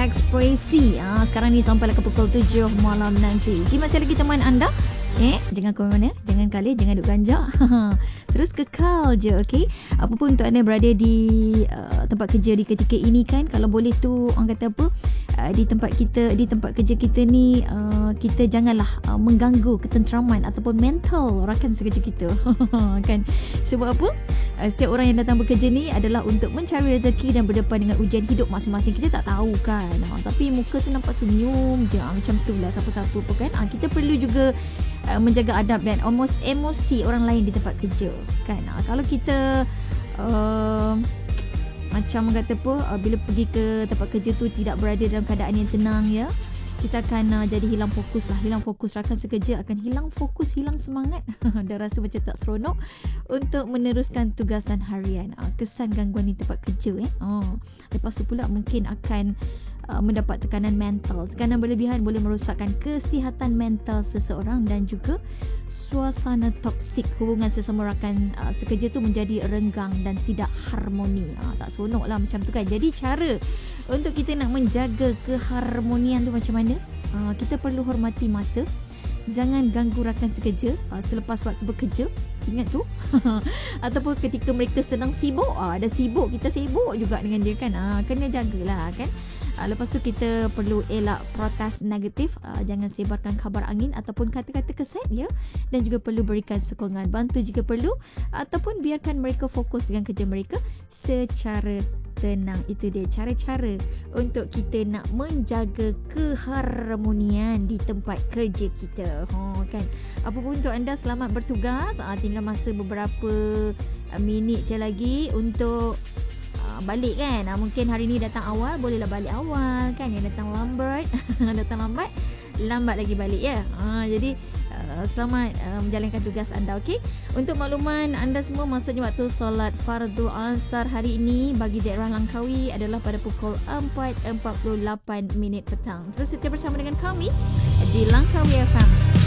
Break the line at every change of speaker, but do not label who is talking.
Ekspresi. Sekarang ni sampailah ke pukul 7 malam nanti. Ji masih lagi teman anda. Jangan ke mana, jangan kalir, jangan duk ganjak. Terus kekal je, okey? Apapun untuk anda berada di tempat kerja di ketika ini kan, kalau boleh tu orang kata apa, di tempat kerja kita ni, kita janganlah mengganggu ketenteraman ataupun mental rakan sekerja kita. Kan? Sebab apa? Setiap orang yang datang bekerja ni adalah untuk mencari rezeki dan berdepan dengan ujian hidup masing-masing. Kita tak tahu kan. Tapi muka tu nampak senyum je, macam tu lah siapa-siapa pun kan. Kita perlu juga menjaga adab dan emosi orang lain di tempat kerja kan. Kalau kita macam kata apa, bila pergi ke tempat kerja tu tidak berada dalam keadaan yang tenang ya, kita akan jadi hilang fokus. Rakan sekerja akan hilang fokus, hilang semangat dan rasa macam tak seronok untuk meneruskan tugasan harian. Kesan gangguan di tempat kerja lepas tu pula mungkin akan mendapat tekanan mental. Tekanan berlebihan boleh merosakkan kesihatan mental seseorang dan juga suasana toksik hubungan sesama rakan sekerja tu menjadi renggang dan tidak harmoni. Tak seronok lah macam tu kan. Jadi cara untuk kita nak menjaga keharmonian tu macam mana? Kita perlu hormati masa. Jangan ganggu rakan sekerja selepas waktu bekerja. Ingat tu. Ataupun ketika mereka sedang sibuk, ada sibuk, kita sibuk juga dengan dia kan. Kena jagalah kan. Lepas tu kita perlu elak protes negatif, jangan sebarkan khabar angin ataupun kata-kata kesan ya, dan juga perlu berikan sokongan, bantu jika perlu ataupun biarkan mereka fokus dengan kerja mereka secara tenang. Itu dia cara-cara untuk kita nak menjaga keharmonian di tempat kerja kita. Kan. Apapun untuk anda, selamat bertugas. Tinggal masa beberapa minit je lagi untuk balik kan. Mungkin hari ni datang awal, bolehlah balik awal kan. Yang datang lambat lambat lagi balik ya. Jadi selamat menjalankan tugas anda, okey. Untuk makluman anda semua, maksudnya waktu solat fardu asar hari ini bagi daerah Langkawi adalah pada pukul 4.48 petang. Terus setia bersama dengan kami di Langkawi FM.